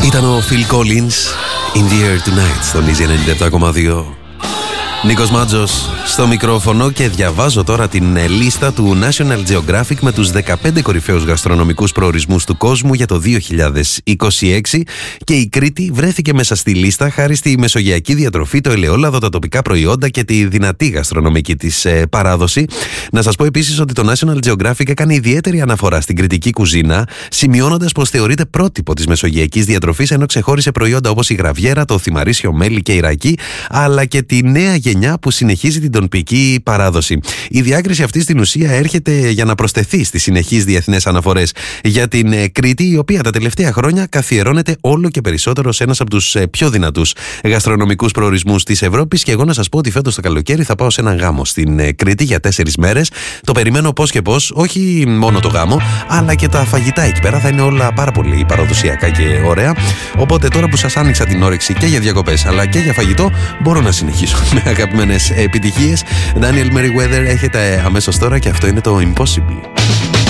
Ήταν ο Phil Collins, In the Air Tonight, στον Easy 97,2. Νίκος Μάτζος στο μικρόφωνο και διαβάζω τώρα την λίστα του National Geographic με τους 15 κορυφαίους γαστρονομικούς προορισμούς του κόσμου για το 2026 και η Κρήτη βρέθηκε μέσα στη λίστα χάρη στη μεσογειακή διατροφή, το ελαιόλαδο, τα τοπικά προϊόντα και τη δυνατή γαστρονομική της παράδοση. Να σας πω επίσης ότι το National Geographic έκανε ιδιαίτερη αναφορά στην κρητική κουζίνα, σημειώνοντας πως θεωρείται πρότυπο της μεσογειακής διατροφής, ενώ ξεχώρισε προϊόντα όπως η γραβιέρα, το θυμαρίσιο μέλι και η ρακή, αλλά και τη νέα γενιά που συνεχίζει την τοπική παράδοση. Η διάκριση αυτή στην ουσία έρχεται για να προσθεθεί στις συνεχείς διεθνές αναφορές για την Κρήτη, η οποία τα τελευταία χρόνια καθιερώνεται όλο και περισσότερο σε ένας από τους πιο δυνατούς γαστρονομικούς προορισμούς της Ευρώπης. Και εγώ να σας πω ότι φέτος το καλοκαίρι θα πάω σε έναν γάμο στην Κρήτη για 4 μέρες. Το περιμένω πώς και πώς, όχι μόνο το γάμο, αλλά και τα φαγητά εκεί πέρα θα είναι όλα πάρα πολύ παραδοσιακά και ωραία. Οπότε τώρα που σας άνοιξα την όρεξη και για διακοπές αλλά και για φαγητό, μπορώ να συνεχίσω με αγαπημένες επιτυχίες. Daniel Merriweather έχετε αμέσως τώρα και αυτό είναι το Impossible.